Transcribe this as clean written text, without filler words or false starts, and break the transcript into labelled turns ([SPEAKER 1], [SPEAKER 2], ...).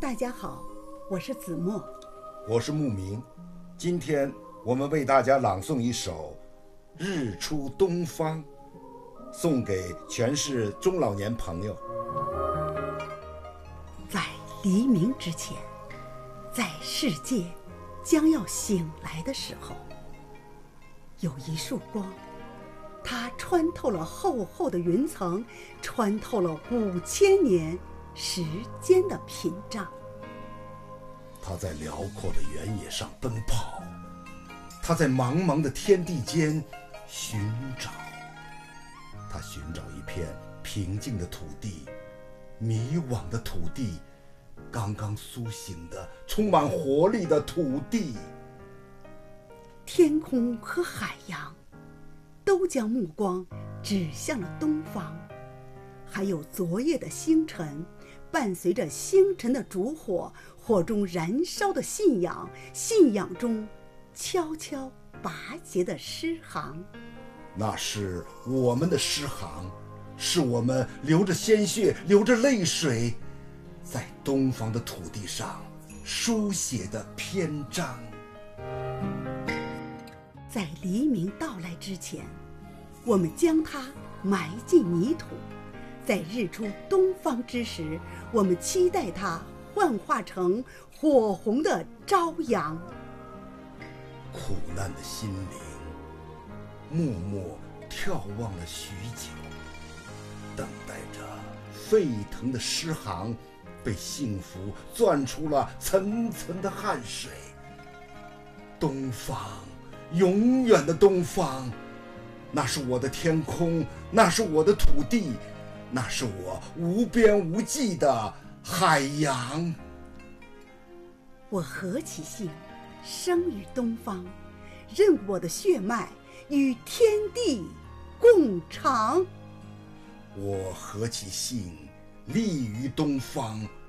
[SPEAKER 1] 大家好，我是子墨，
[SPEAKER 2] 我是牧民。今天我们为大家朗诵一首《日出东方》，送给全市中老年朋友。
[SPEAKER 1] 在黎明之前，在世界将要醒来的时候，有一束光，它穿透了厚厚的云层，穿透了5000年时间的屏障。
[SPEAKER 2] 它在辽阔的原野上奔跑，它在茫茫的天地间寻找。它寻找一片平静的土地，迷惘的土地，刚刚苏醒的充满活力的土地。
[SPEAKER 1] 天空和海洋都将目光指向了东方，还有昨夜的星辰，伴随着星辰的烛火，火中燃烧的信仰，信仰中悄悄拔节的诗行。
[SPEAKER 2] 那是我们的诗行，是我们流着鲜血，流着泪水，在东方的土地上书写的篇章。
[SPEAKER 1] 在黎明到来之前，我们将它埋进泥土，在日出东方之时，我们期待它幻化成火红的朝阳。
[SPEAKER 2] 苦难的心灵默默眺望了许久，等待着沸腾的诗行被幸福攥出了层层的汗水。东方，永远的东方，那是我的天空，那是我的土地，那是我无边无际的海洋。
[SPEAKER 1] 我何其幸，生于东方，任我的血脉与天地共长。
[SPEAKER 2] 我何其幸，立于东方，